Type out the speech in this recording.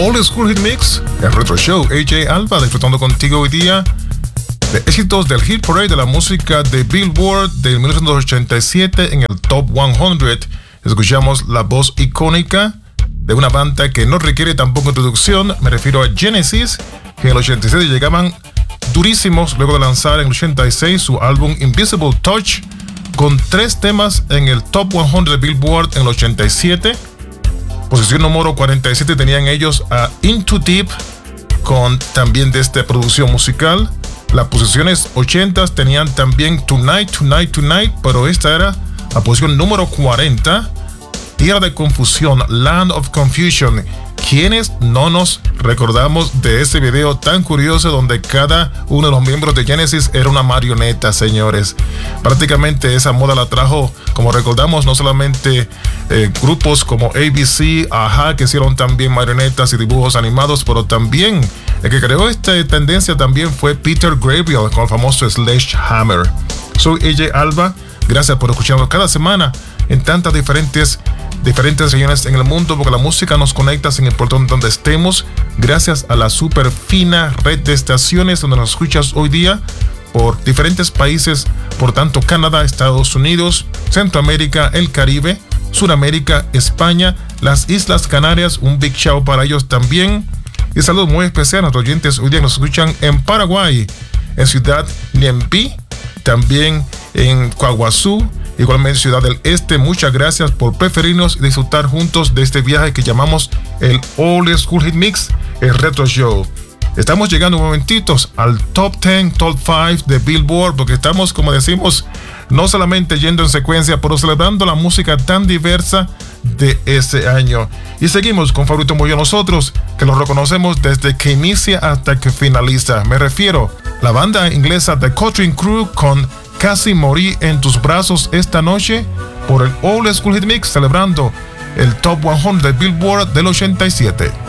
Old School Hit Mix, el Retro Show. AJ Alba disfrutando contigo hoy día de éxitos del Hit Parade de la música de Billboard del 1987 en el Top 100. Escuchamos la voz icónica de una banda que no requiere tampoco introducción. Me refiero a Genesis, que en el 87 llegaban durísimos luego de lanzar en el 86 su álbum Invisible Touch, con 3 temas en el Top 100 de Billboard en el 87. Posición número 47 tenían ellos a Into Deep, con también de esta producción musical. Las posiciones 80 tenían también Tonight, Tonight, Tonight, pero esta era la posición número 40. Tierra de Confusión, Land of Confusion. ¿Quiénes no nos recordamos de ese video tan curioso donde cada uno de los miembros de Genesis era una marioneta, señores? Prácticamente esa moda la trajo, como recordamos, no solamente grupos como ABC, Aha, que hicieron también marionetas y dibujos animados, pero también el que creó esta tendencia también fue Peter Gabriel con el famoso Sledgehammer. Soy AJ Alba, gracias por escucharnos cada semana en tantas diferentes regiones en el mundo, porque la música nos conecta sin importar donde estemos, gracias a la super fina red de estaciones donde nos escuchas hoy día por diferentes países, por tanto Canadá, Estados Unidos, Centroamérica, el Caribe, Sudamérica, España, las Islas Canarias. Un big shout para ellos también, y saludos muy especiales a nuestros oyentes hoy día nos escuchan en Paraguay, en Ciudad Niempi, también en Coahuazú, igualmente Ciudad del Este. Muchas gracias por preferirnos y disfrutar juntos de este viaje que llamamos el Old School Hit Mix, el Retro Show. Estamos llegando momentitos al Top 10, Top 5 de Billboard, porque estamos, como decimos, no solamente yendo en secuencia, pero celebrando la música tan diversa de este año. Y seguimos con Favorito Muy a nosotros, que lo reconocemos desde que inicia hasta que finaliza. Me refiero a la banda inglesa The Cutting Crew con Casi Morí en tus brazos esta noche por el Old School Hit Mix, celebrando el Top 100 de Billboard del 87.